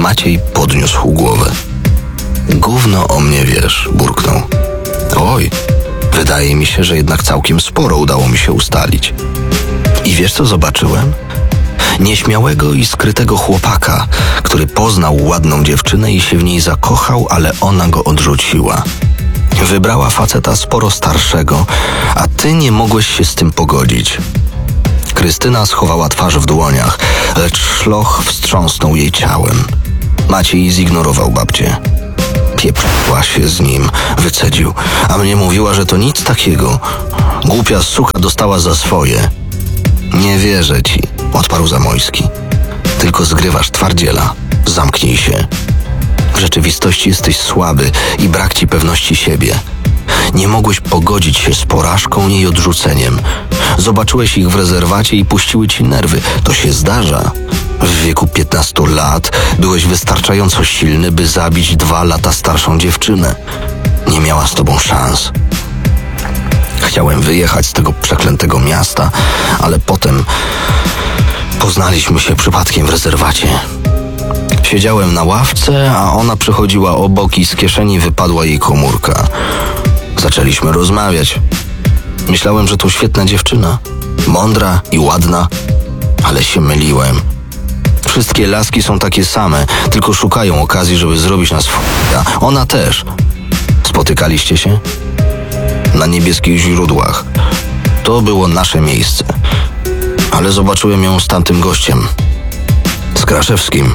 Maciej podniósł głowę. Gówno o mnie wiesz, burknął. Oj, wydaje mi się, że jednak całkiem sporo udało mi się ustalić. I wiesz, co zobaczyłem? Nieśmiałego i skrytego chłopaka, który poznał ładną dziewczynę i się w niej zakochał, ale ona go odrzuciła. Wybrała faceta sporo starszego, a ty nie mogłeś się z tym pogodzić. Krystyna schowała twarz w dłoniach, lecz szloch wstrząsnął jej ciałem. Maciej zignorował babcię. Pieprzyła się z nim, wycedził, a mnie mówiła, że to nic takiego. Głupia suka dostała za swoje. Nie wierzę ci, odparł Zamojski. Tylko zgrywasz twardziela. Zamknij się. W rzeczywistości jesteś słaby i brak ci pewności siebie. Nie mogłeś pogodzić się z porażką i odrzuceniem. Zobaczyłeś ich w rezerwacie i puściły ci nerwy. To się zdarza. W wieku 15 lat byłeś wystarczająco silny, by zabić 2 lata starszą dziewczynę. Nie miała z tobą szans. Chciałem wyjechać z tego przeklętego miasta, ale potem poznaliśmy się przypadkiem w rezerwacie. Siedziałem na ławce, a ona przychodziła obok i z kieszeni wypadła jej komórka. Zaczęliśmy rozmawiać. Myślałem, że to świetna dziewczyna. Mądra i ładna, ale się myliłem. Wszystkie laski są takie same, tylko szukają okazji, żeby zrobić nas f***a. Ona też. Spotykaliście się? Na Niebieskich Źródłach. To było nasze miejsce. Ale zobaczyłem ją z tamtym gościem. Z Kraszewskim.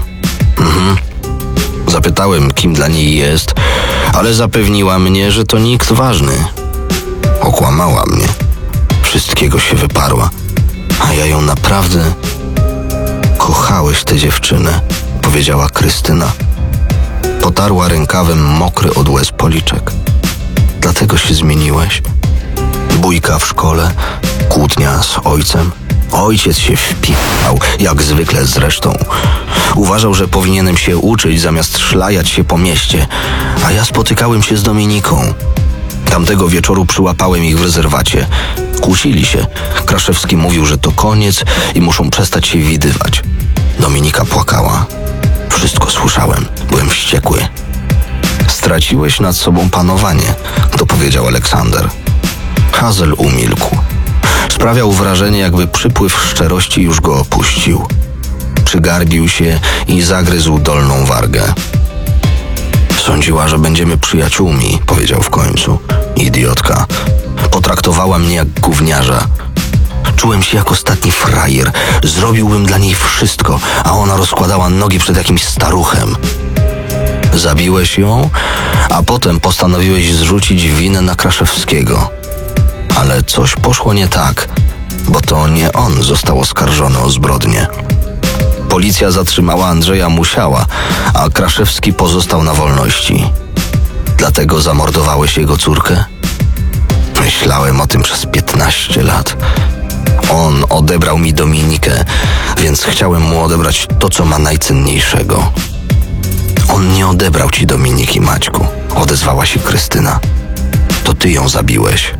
Zapytałem, kim dla niej jest, ale zapewniła mnie, że to nikt ważny. Okłamała mnie. Wszystkiego się wyparła. A ja ją naprawdę... Kochałeś tę dziewczynę, powiedziała Krystyna. Potarła rękawem mokry od łez policzek. Dlatego się zmieniłeś. Bójka w szkole, kłótnia z ojcem. Ojciec się wpijał, jak zwykle zresztą. Uważał, że powinienem się uczyć zamiast szlajać się po mieście, a ja spotykałem się z Dominiką. Tamtego wieczoru przyłapałem ich w rezerwacie. Kłócili się. Kraszewski mówił, że to koniec i muszą przestać się widywać. Dominika płakała. Wszystko słyszałem. Byłem wściekły. Straciłeś nad sobą panowanie, to powiedział Aleksander. Hazel umilkł. Sprawiał wrażenie, jakby przypływ szczerości już go opuścił. Przygarbił się i zagryzł dolną wargę. Sądziła, że będziemy przyjaciółmi, powiedział w końcu. Idiotka. Potraktowała mnie jak gówniarza. Czułem się jak ostatni frajer. Zrobiłbym dla niej wszystko, a ona rozkładała nogi przed jakimś staruchem. Zabiłeś ją, a potem postanowiłeś zrzucić winę na Kraszewskiego. Ale coś poszło nie tak, bo to nie on został oskarżony o zbrodnię. Policja zatrzymała Andrzeja Musiała, a Kraszewski pozostał na wolności. Dlatego zamordowałeś jego córkę? Myślałem o tym przez 15 lat. On odebrał mi Dominikę, więc chciałem mu odebrać to, co ma najcenniejszego. On nie odebrał ci Dominiki, Maćku, odezwała się Krystyna. To ty ją zabiłeś.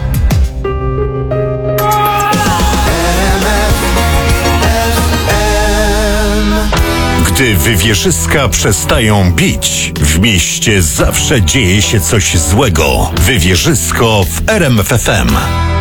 Gdy wywierzyska przestają bić, w mieście zawsze dzieje się coś złego. Wywierzysko w RMF FM.